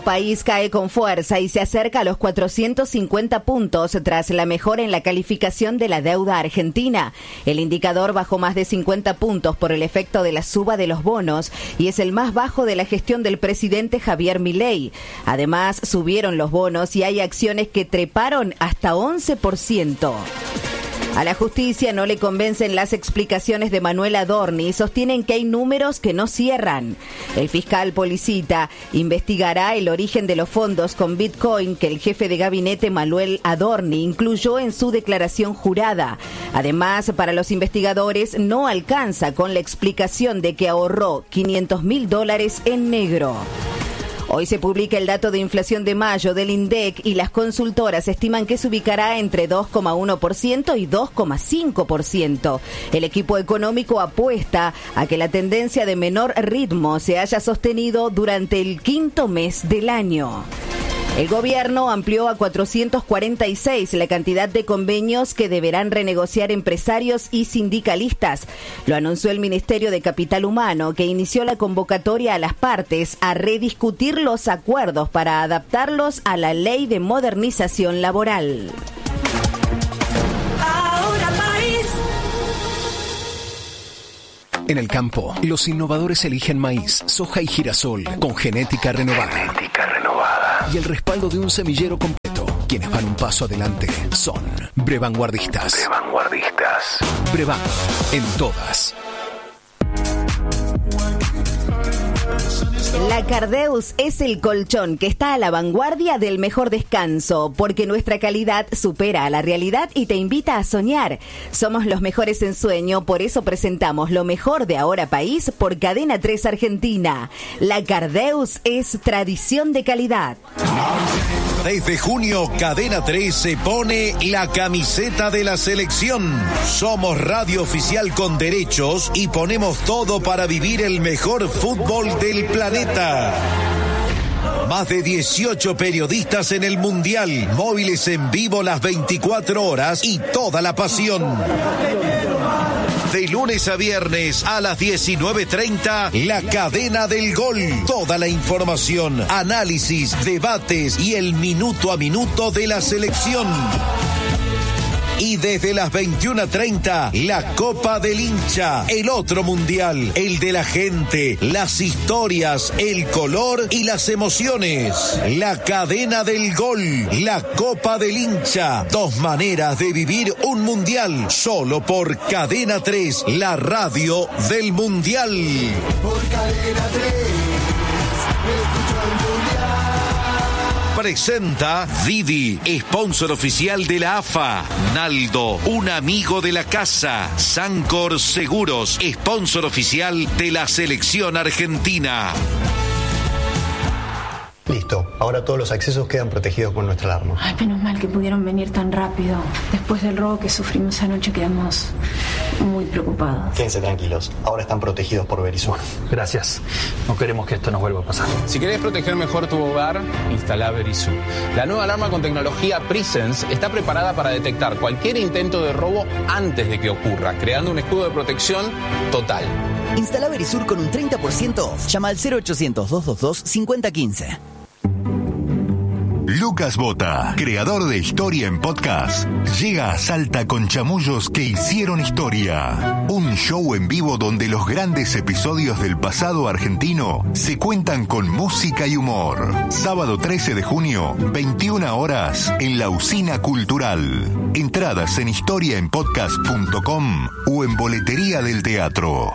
país cae con fuerza y se acerca a los 450 puntos tras la mejora en la calificación de la deuda argentina. El indicador bajó más de 50 puntos por el efecto de la suba de los bonos y es el más bajo de la gestión del presidente Javier Milei. Además, subieron los bonos y hay acciones que treparon hasta 11%. A la justicia no le convencen las explicaciones de Manuel Adorni y sostienen que hay números que no cierran. El fiscal Policita investigará el origen de los fondos con Bitcoin que el jefe de gabinete Manuel Adorni incluyó en su declaración jurada. Además, para los investigadores no alcanza con la explicación de que ahorró $500.000 en negro. Hoy se publica el dato de inflación de mayo del INDEC y las consultoras estiman que se ubicará entre 2,1% y 2,5%. El equipo económico apuesta a que la tendencia de menor ritmo se haya sostenido durante el quinto mes del año. El gobierno amplió a 446 la cantidad de convenios que deberán renegociar empresarios y sindicalistas. Lo anunció el Ministerio de Capital Humano, que inició la convocatoria a las partes a rediscutir los acuerdos para adaptarlos a la Ley de Modernización Laboral. En el campo, los innovadores eligen maíz, soja y girasol con genética renovada. Y el respaldo de un semillero completo. Quienes van un paso adelante son Brevanguardistas. Brevan, en todas. La Cardeus es el colchón que está a la vanguardia del mejor descanso, porque nuestra calidad supera a la realidad y te invita a soñar. Somos los mejores en sueño, por eso presentamos lo mejor de Ahora País por Cadena 3 Argentina. La Cardeus es tradición de calidad. Desde junio, Cadena 3 se pone la camiseta de la selección. Somos radio oficial con derechos y ponemos todo para vivir el mejor fútbol del planeta. Más de 18 periodistas en el Mundial, móviles en vivo las 24 horas y toda la pasión. De lunes a viernes a las 19:30, La Cadena del Gol. Toda la información, análisis, debates y el minuto a minuto de la selección. Y desde las 21:30, la Copa del Hincha, el otro mundial, el de la gente, las historias, el color y las emociones. La Cadena del Gol, la Copa del Hincha, 2 maneras de vivir un mundial, solo por Cadena 3, la radio del mundial. Por Cadena 3, escucho el mundial. Presenta Didi, sponsor oficial de la AFA. Naldo, un amigo de la casa. Sancor Seguros, sponsor oficial de la selección argentina. Listo, ahora todos los accesos quedan protegidos por nuestra alarma. Ay, menos mal que pudieron venir tan rápido. Después del robo que sufrimos anoche quedamos muy preocupados. Quédense tranquilos, ahora están protegidos por Verisur. Gracias, no queremos que esto nos vuelva a pasar. Si querés proteger mejor tu hogar, instalá Verisur. La nueva alarma con tecnología Presence está preparada para detectar cualquier intento de robo antes de que ocurra, creando un escudo de protección total. Instala Verisur con un 30% off. Llama al 0800-222-5015. Lucas Bota, creador de Historia en Podcast, llega a Salta con Chamullos que hicieron historia. Un show en vivo donde los grandes episodios del pasado argentino se cuentan con música y humor. Sábado 13 de junio, 21 horas, en la Usina Cultural. Entradas en historiaenpodcast.com o en Boletería del Teatro.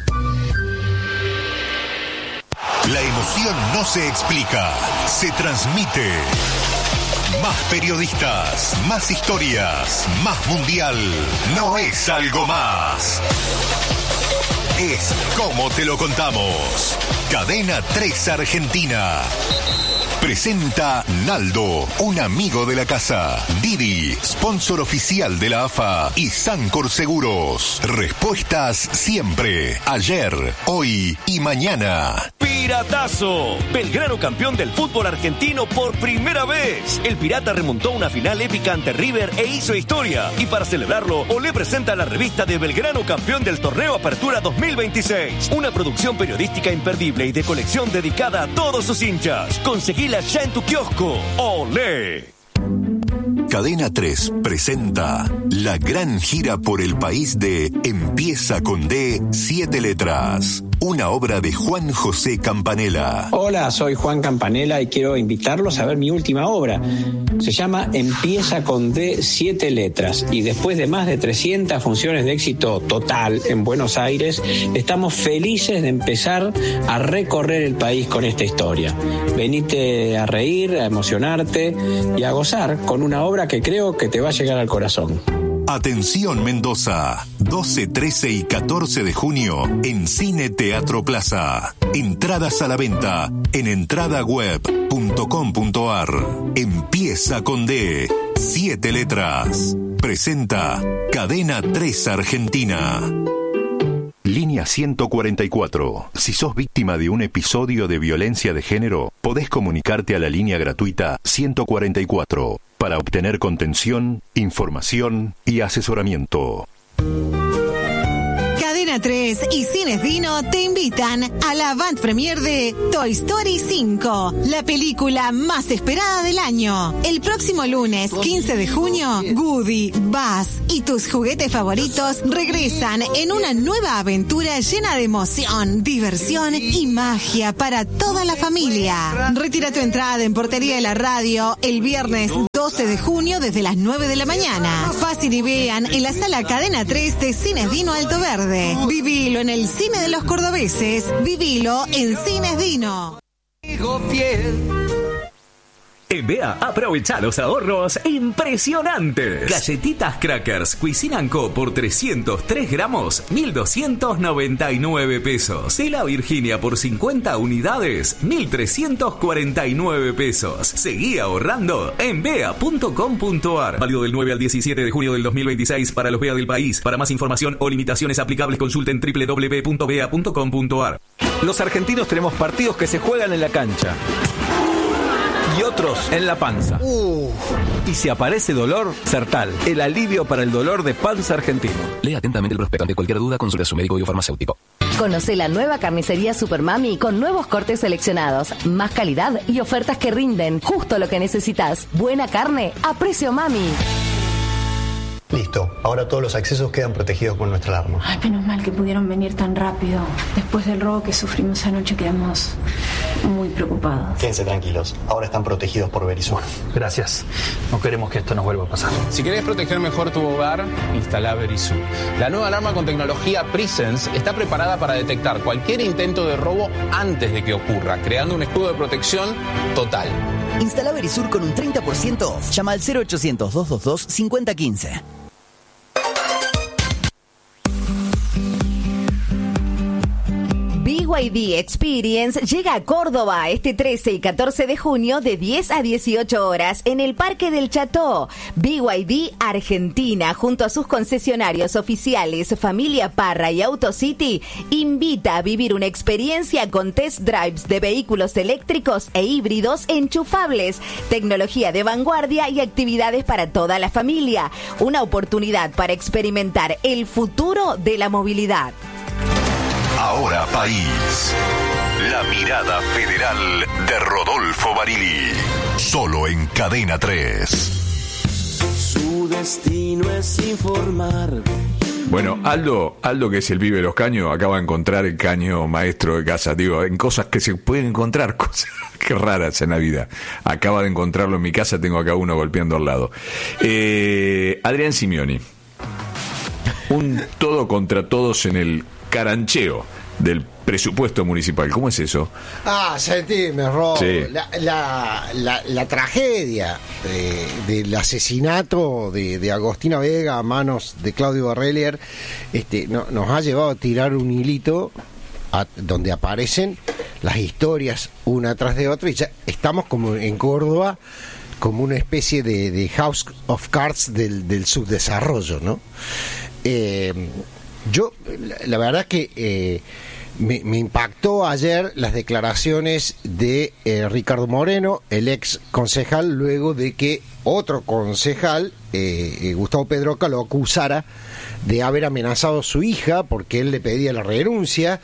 La emoción no se explica, se transmite. Más periodistas, más historias, más mundial. No es algo más. Es como te lo contamos. Cadena 3 Argentina. Presenta Naldo, un amigo de la casa. Didi, sponsor oficial de la AFA. Y Sancor Seguros. Respuestas siempre. Ayer, hoy y mañana. Piratazo. Belgrano campeón del fútbol argentino por primera vez. El Pirata remontó una final épica ante River e hizo historia. Y para celebrarlo, Olé presenta la revista de Belgrano campeón del torneo Apertura 2026. Una producción periodística imperdible y de colección dedicada a todos sus hinchas. Conseguila ya en tu kiosco. ¡Olé! Cadena 3 presenta la gran gira por el país de Empieza con D, 7 letras. Una obra de Juan José Campanella. Hola, soy Juan Campanella y quiero invitarlos a ver mi última obra. Se llama Empieza con D, 7 letras. Y después de más de 300 funciones de éxito total en Buenos Aires, estamos felices de empezar a recorrer el país con esta historia. Venite a reír, a emocionarte y a gozar con una obra que creo que te va a llegar al corazón. Atención Mendoza, 12, 13 y 14 de junio en Cine Teatro Plaza. Entradas a la venta en entradaweb.com.ar. Empieza con D, 7 letras. Presenta Cadena 3 Argentina. Línea 144. Si sos víctima de un episodio de violencia de género, podés comunicarte a la línea gratuita 144 para obtener contención, información y asesoramiento. Cadena 3 y Cines Dino te invitan a la avant premiere de Toy Story 5, la película más esperada del año. El próximo lunes, 15 de junio, Woody, Buzz y tus juguetes favoritos regresan en una nueva aventura llena de emoción, diversión y magia para toda la familia. Retira tu entrada en Portería de la Radio el viernes 12 de junio desde las 9 de la mañana. Pasen y vean en la sala Cadena 3 de Cines Dino Alto Verde. Vivilo en el cine de los cordobeses. Vivilo en Cines Dino. En BEA aprovecha los ahorros impresionantes. Galletitas Crackers Cuisine & Co por 303 gramos, 1.299 pesos. Tela Virginia por 50 unidades, 1.349 pesos. Seguí ahorrando en bea.com.ar. Válido del 9 al 17 de junio del 2026 para los BEA del país. Para más información o limitaciones aplicables consulten www.bea.com.ar. Los argentinos tenemos partidos que se juegan en la cancha y otros en la panza. Y si aparece dolor, Sertal, el alivio para el dolor de panza argentino. Lea atentamente el prospecto. Ante cualquier duda, consulte a su médico y o farmacéutico. Conoce la nueva carnicería Supermami con nuevos cortes seleccionados, más calidad y ofertas que rinden justo lo que necesitas. Buena carne a precio mami. Listo, ahora todos los accesos quedan protegidos con nuestra alarma. Ay, menos mal que pudieron venir tan rápido. Después del robo que sufrimos anoche quedamos muy preocupados. Quédense tranquilos, ahora están protegidos por Verisur. Gracias, no queremos que esto nos vuelva a pasar. Si querés proteger mejor tu hogar, instala Verisur. La nueva alarma con tecnología Presence está preparada para detectar cualquier intento de robo antes de que ocurra, creando un escudo de protección total. Instala Verisur con un 30% off. Llama al 0800-222-5015. BYD Experience llega a Córdoba este 13 y 14 de junio de 10 a 18 horas en el Parque del Chateau. BYD Argentina, junto a sus concesionarios oficiales Familia Parra y AutoCity, invita a vivir una experiencia con test drives de vehículos eléctricos e híbridos enchufables, tecnología de vanguardia y actividades para toda la familia. Una oportunidad para experimentar el futuro de la movilidad. Ahora País. La mirada federal de Rodolfo Barili. Solo en Cadena 3. Su destino es informar. Bueno, Aldo, que es el pibe de los caños, acaba de encontrar el caño maestro de casa. Digo, en cosas que se pueden encontrar, cosas que raras en la vida. Acaba de encontrarlo en mi casa, tengo acá uno golpeando al lado. Adrián Simioni. Un todo contra todos en el carancheo del presupuesto municipal. ¿Cómo es eso? Sentime, Rob. Sí. La tragedia del asesinato de Agostina Vega a manos de Claudio Barrelier nos ha llevado a tirar un hilito donde aparecen las historias una tras de otra y ya estamos como en Córdoba como una especie de House of Cards del subdesarrollo, ¿no? Yo, la verdad que Me impactó ayer las declaraciones de Ricardo Moreno, el ex concejal, luego de que otro concejal, Gustavo Pedroca, lo acusara de haber amenazado a su hija porque él le pedía la renuncia.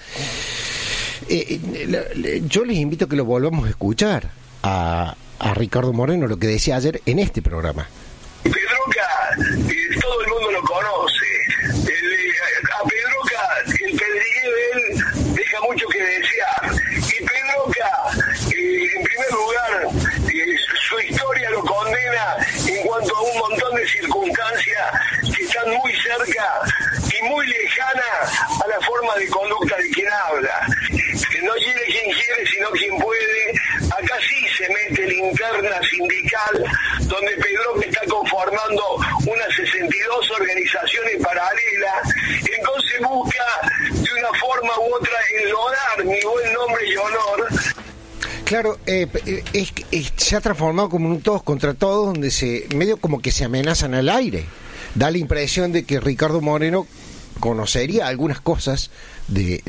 Yo les invito a que lo volvamos a escuchar a Ricardo Moreno, lo que decía ayer en este programa. Pedroca, todo el mundo lo conoce. A Pedroca, el pedregueo de él deja mucho que desear. Y Pedroca, en primer lugar, su historia lo condena en cuanto a un montón de circunstancias que están muy cerca y muy lejanas a la forma de conducta de quien habla. No quiere quien quiere, sino quien puede. Acá sí se mete linterna sindical, donde Pedroca está conformando unas 62 organizaciones paralelas. Entonces busca de una forma u otra enlodar mi buen nombre y honor. Claro, se ha transformado como un todos contra todos, donde medio como que se amenazan al aire. Da la impresión de que Ricardo Moreno conocería algunas cosas de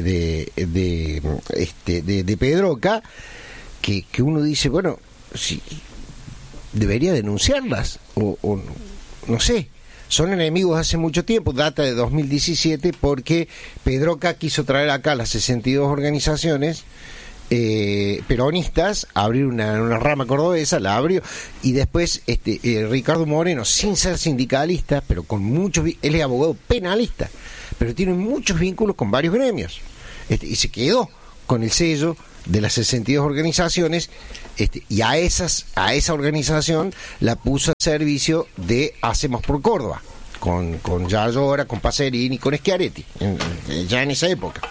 Pedroca que uno dice, bueno, sí, debería denunciarlas o no sé. Son enemigos hace mucho tiempo, data de 2017, porque Pedroca quiso traer acá las 62 organizaciones peronistas, abrir una rama cordobesa, la abrió, y después Ricardo Moreno, sin ser sindicalista, pero con muchos, él es abogado penalista, pero tiene muchos vínculos con varios gremios, y se quedó con el sello de las 62 organizaciones, y a esa organización la puso a servicio de Hacemos por Córdoba, con Yayora, con Pacerini, con Schiaretti, ya en esa época.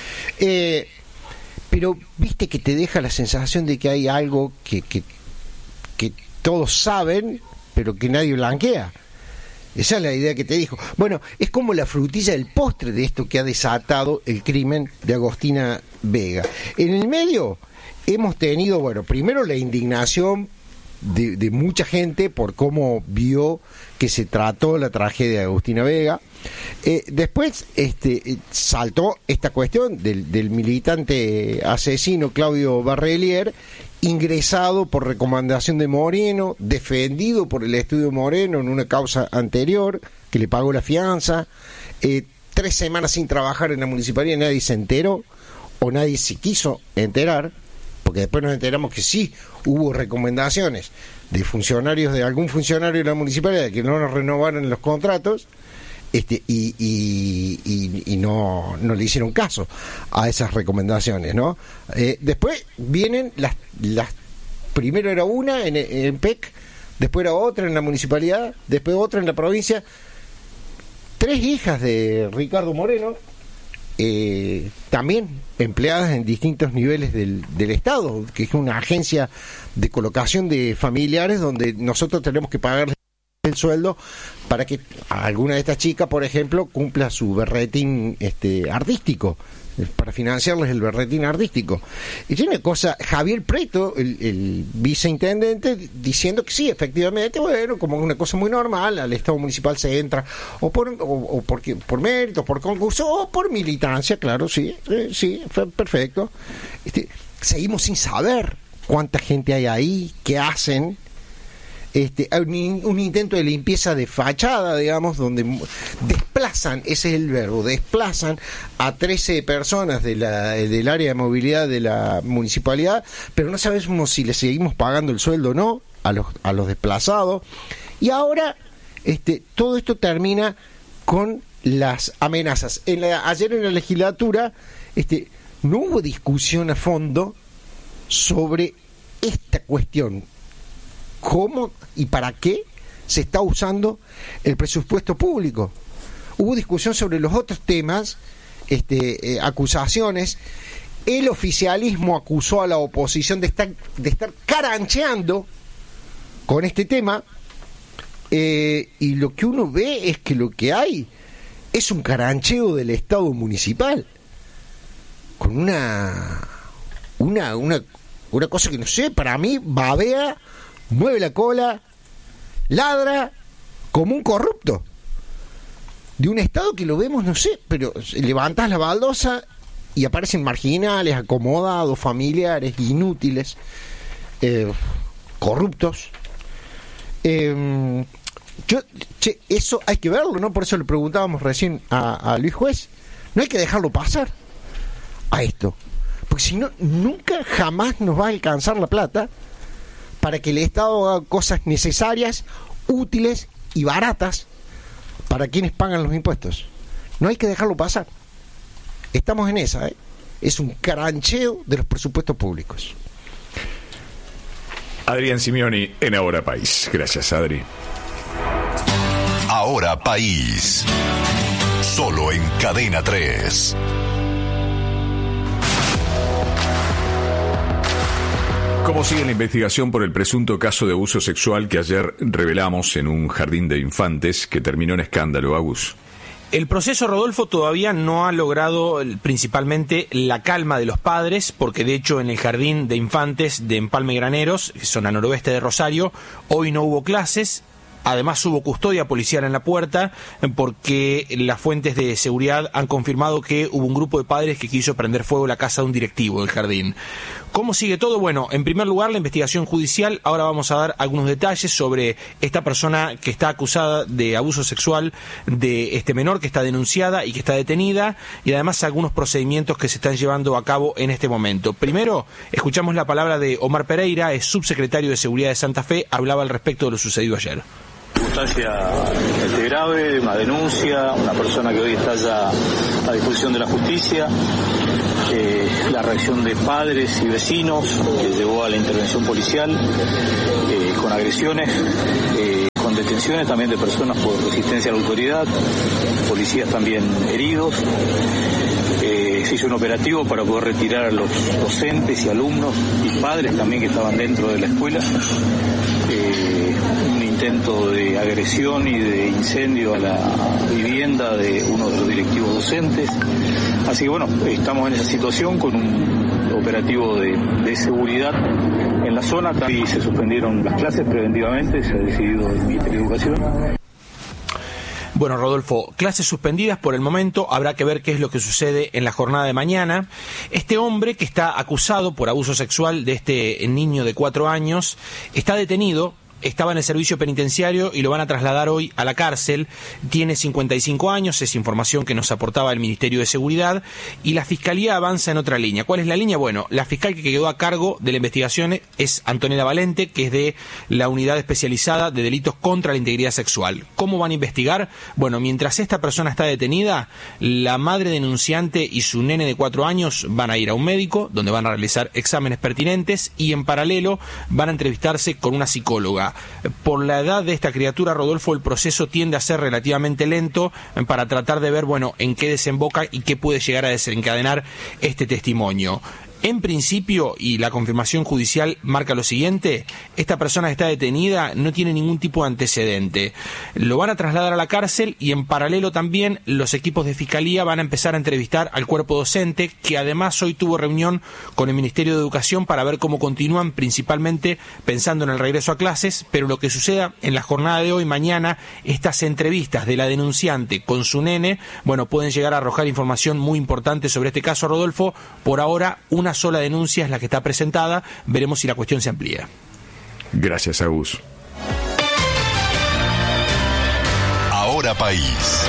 Pero viste que te deja la sensación de que hay algo que todos saben, pero que nadie blanquea. Esa es la idea que te dijo. Bueno, es como la frutilla del postre de esto que ha desatado el crimen de Agostina Vega. En el medio hemos tenido, bueno, primero la indignación de mucha gente por cómo vio que se trató la tragedia de Agostina Vega. Después saltó esta cuestión del militante asesino Claudio Barrelier, ingresado por recomendación de Moreno, defendido por el estudio Moreno en una causa anterior, que le pagó la fianza, 3 semanas sin trabajar en la municipalidad, nadie se enteró, o nadie se quiso enterar, porque después nos enteramos que sí hubo recomendaciones de funcionarios, de algún funcionario de la municipalidad que no nos renovaron los contratos, y no le hicieron caso a esas recomendaciones, ¿no? Después vienen las primero era una en PEC, después era otra en la municipalidad, después otra en la provincia. 3 hijas de Ricardo Moreno, también empleadas en distintos niveles del Estado, que es una agencia de colocación de familiares donde nosotros tenemos que pagarles el sueldo para que alguna de estas chicas, por ejemplo, cumpla su berretín artístico, para financiarles el berretín artístico. Y tiene cosa, Javier Preto, el viceintendente, diciendo que sí, efectivamente, bueno, como una cosa muy normal, al Estado municipal se entra o por mérito, por concurso, o por militancia, claro, sí, perfecto. Seguimos sin saber cuánta gente hay ahí, qué hacen. Un intento de limpieza de fachada, digamos, donde desplazan, ese es el verbo, desplazan a 13 personas del área de movilidad de la municipalidad, pero no sabemos si les seguimos pagando el sueldo o no a los desplazados. Y ahora todo esto termina con las amenazas. Ayer en la legislatura no hubo discusión a fondo sobre esta cuestión. ¿Cómo y para qué se está usando el presupuesto público? Hubo discusión sobre los otros temas, acusaciones. El oficialismo acusó a la oposición de estar carancheando con este tema, y lo que uno ve es que lo que hay es un carancheo del Estado municipal, con una cosa que no sé, para mí babea, mueve la cola, ladra como un corrupto de un Estado que lo vemos, no sé, pero levantas la baldosa y aparecen marginales, acomodados, familiares, inútiles, corruptos. Eso hay que verlo, ¿no? Por eso le preguntábamos recién a Luis Juez. No hay que dejarlo pasar a esto, porque si no, nunca jamás nos va a alcanzar la plata para que el Estado haga cosas necesarias, útiles y baratas para quienes pagan los impuestos. No hay que dejarlo pasar. Estamos en esa, ¿eh? Es un carancheo de los presupuestos públicos. Adrián Simeoni en Ahora País. Gracias, Adri. Ahora País. Solo en Cadena 3. ¿Cómo sigue la investigación por el presunto caso de abuso sexual que ayer revelamos en un jardín de infantes que terminó en escándalo, Agus? El proceso, Rodolfo, todavía no ha logrado principalmente la calma de los padres, porque de hecho en el jardín de infantes de Empalme Graneros, zona noroeste de Rosario, hoy no hubo clases. Además hubo custodia policial en la puerta porque las fuentes de seguridad han confirmado que hubo un grupo de padres que quiso prender fuego a la casa de un directivo del jardín. ¿Cómo sigue todo? Bueno, en primer lugar, la investigación judicial. Ahora vamos a dar algunos detalles sobre esta persona que está acusada de abuso sexual de este menor, que está denunciada y que está detenida, y además algunos procedimientos que se están llevando a cabo en este momento. Primero, escuchamos la palabra de Omar Pereira, es subsecretario de Seguridad de Santa Fe, hablaba al respecto de lo sucedido ayer. Circunstancia grave, una denuncia, una persona que hoy está ya a disposición de la justicia, la reacción de padres y vecinos que llevó a la intervención policial con agresiones, con detenciones también de personas por resistencia a la autoridad, policías también heridos. Se hizo un operativo para poder retirar a los docentes y alumnos y padres también que estaban dentro de la escuela. Un intento de agresión y de incendio a la vivienda de uno de los directivos docentes. Así que bueno, estamos en esa situación con un operativo de seguridad en la zona. Y se suspendieron las clases preventivamente, se ha decidido el Ministerio de Educación. Bueno, Rodolfo, clases suspendidas por el momento, habrá que ver qué es lo que sucede en la jornada de mañana. Este hombre que está acusado por abuso sexual de este niño de 4 años está detenido. Estaba en el servicio penitenciario y lo van a trasladar hoy a la cárcel. Tiene 55 años, es información que nos aportaba el Ministerio de Seguridad, y la Fiscalía avanza en otra línea. ¿Cuál es la línea? Bueno, la fiscal que quedó a cargo de la investigación es Antonella Valente, que es de la Unidad Especializada de Delitos contra la Integridad Sexual. ¿Cómo van a investigar? Bueno, mientras esta persona está detenida, la madre denunciante y su nene de 4 años van a ir a un médico, donde van a realizar exámenes pertinentes, y en paralelo van a entrevistarse con una psicóloga. Por la edad de esta criatura, Rodolfo, el proceso tiende a ser relativamente lento para tratar de ver, bueno, en qué desemboca y qué puede llegar a desencadenar este testimonio. En principio, y la confirmación judicial marca lo siguiente, esta persona que está detenida no tiene ningún tipo de antecedente. Lo van a trasladar a la cárcel y en paralelo también los equipos de Fiscalía van a empezar a entrevistar al cuerpo docente, que además hoy tuvo reunión con el Ministerio de Educación para ver cómo continúan, principalmente pensando en el regreso a clases, pero lo que suceda en la jornada de hoy, mañana, estas entrevistas de la denunciante con su nene, bueno, pueden llegar a arrojar información muy importante sobre este caso, Rodolfo. Por ahora, una sola denuncia es la que está presentada, veremos si la cuestión se amplía. Gracias, Agus. Ahora País.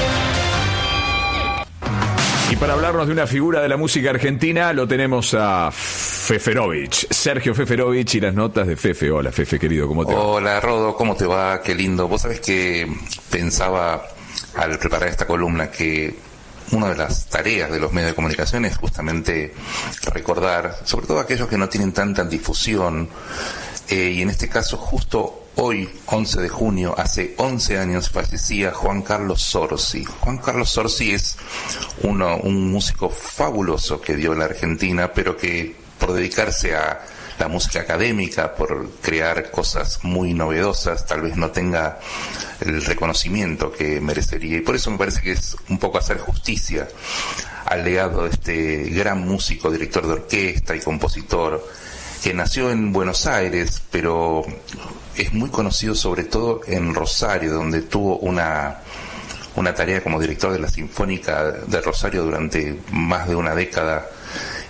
Y para hablarnos de una figura de la música argentina, lo tenemos a Feferovich, Sergio Feferovich, y las notas de Fefe. Hola, Fefe, querido, ¿cómo te va? Hola, Rodo, ¿cómo te va? Qué lindo. Vos sabés que pensaba al preparar esta columna que una de las tareas de los medios de comunicación es justamente recordar, sobre todo aquellos que no tienen tanta difusión, y en este caso justo hoy, 11 de junio, hace 11 años fallecía Juan Carlos Zorzi. Juan Carlos Zorzi es un músico fabuloso que dio en la Argentina, pero que por dedicarse a la música académica, por crear cosas muy novedosas, tal vez no tenga el reconocimiento que merecería, y por eso me parece que es un poco hacer justicia al legado de este gran músico, director de orquesta y compositor, que nació en Buenos Aires, pero es muy conocido sobre todo en Rosario, donde tuvo una tarea como director de la Sinfónica de Rosario durante más de una década,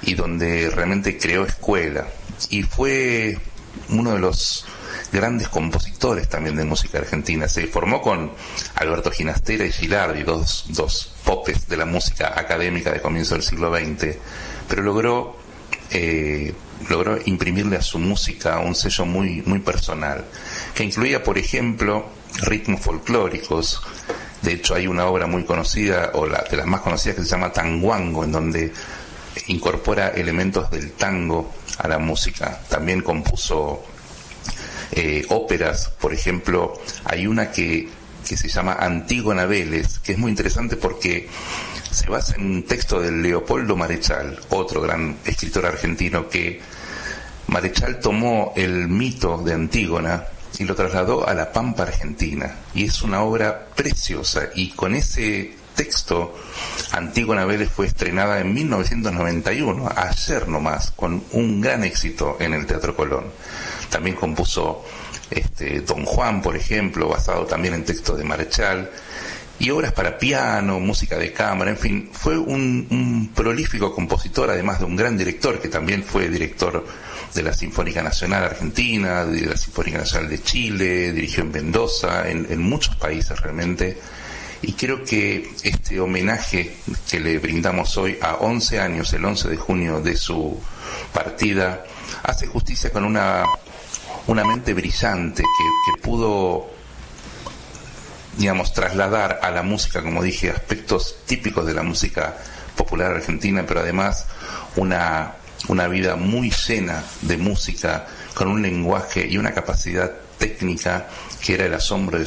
y donde realmente creó escuela. Y fue uno de los grandes compositores también de música argentina. Se formó con Alberto Ginastera y Gilardi, dos popes de la música académica de comienzo del siglo XX, pero logró imprimirle a su música un sello muy, muy personal, que incluía, por ejemplo, ritmos folclóricos. De hecho, hay una obra muy conocida, o de las más conocidas, que se llama Tanguango, en donde incorpora elementos del tango a la música. También compuso óperas. Por ejemplo, hay una que se llama Antígona Vélez, que es muy interesante porque se basa en un texto de Leopoldo Marechal, otro gran escritor argentino, que Marechal tomó el mito de Antígona y lo trasladó a la Pampa Argentina, y es una obra preciosa. Y con ese texto, Antígona Vélez fue estrenada en 1991, ayer nomás, con un gran éxito en el Teatro Colón. También compuso Don Juan, por ejemplo, basado también en textos de Marechal, y obras para piano, música de cámara, en fin, fue un prolífico compositor, además de un gran director, que también fue director de la Sinfónica Nacional Argentina, de la Sinfónica Nacional de Chile, dirigió en Mendoza, en muchos países realmente. Y creo que este homenaje que le brindamos hoy a 11 años, el 11 de junio de su partida, hace justicia con una mente brillante que pudo, digamos, trasladar a la música, como dije, aspectos típicos de la música popular argentina, pero además una vida muy llena de música, con un lenguaje y una capacidad técnica que era el asombro de